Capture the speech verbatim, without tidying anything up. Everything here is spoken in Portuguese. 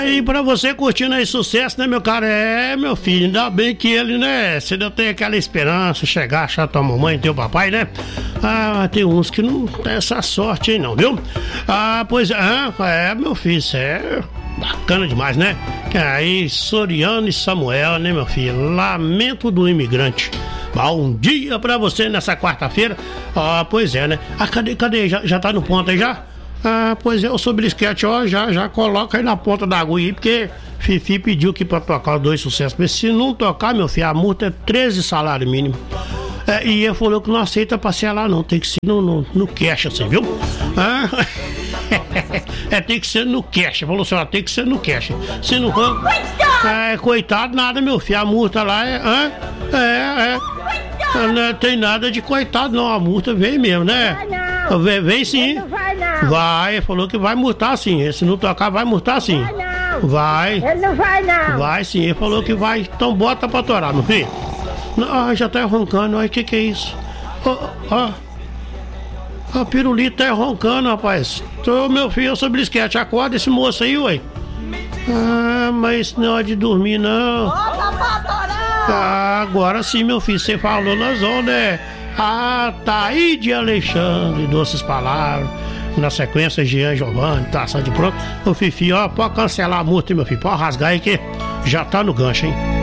E pra você curtindo aí sucesso, né, meu cara? É, meu filho, ainda bem que ele, né? Você ainda tem aquela esperança, chegar, achar tua mamãe e teu papai, né? Ah, tem uns que não tem essa sorte aí não, viu? Ah, pois é, é, meu filho, isso é bacana demais, né? Aí, Soriano e Samuel, né, meu filho? Lamento do imigrante. Bom dia pra você nessa quarta-feira. Ah, pois é, né? Ah, cadê, cadê? Já, já tá no ponto aí já? Ah, pois é, o Sobrisquete, ó, já, já coloca aí na ponta da agulha aí, porque Fifi pediu aqui pra tocar os dois sucessos. Mas se não tocar, meu filho, a multa é treze salário mínimo. É, e ele falou que não aceita passear lá não, tem que ser no, no, no cash, assim, viu? Ah, é, tem que ser no cash, falou assim, ó, tem que ser no cash. Se não for, é, coitado, nada, meu filho, a multa lá é, é, é, é não tem nada de coitado não, a multa vem mesmo, né? Vem, vem sim. Ele não vai não. Vai, ele falou que vai multar sim. Se não tocar, vai multar sim. Vai não. Vai. Ele não vai não. Vai sim, ele falou que vai. Então bota pra torar, meu filho. Ah, já tá roncando, olha o que que é isso? Ó, ó. A pirulita tá roncando, rapaz. Tô, meu filho, eu sou brisquete. Acorda esse moço aí, ué. Ah, mas não é hora de dormir, não. Bota pra torar. Ah, agora sim, meu filho, você falou, nós vamos, né? Ah, tá aí de Alexandre, doces palavras. Na sequência, Jean Giovanni, tá, só de pronto. Ô Fifi, ó, pode cancelar a multa, meu filho. Pode rasgar aí que já tá no gancho, hein?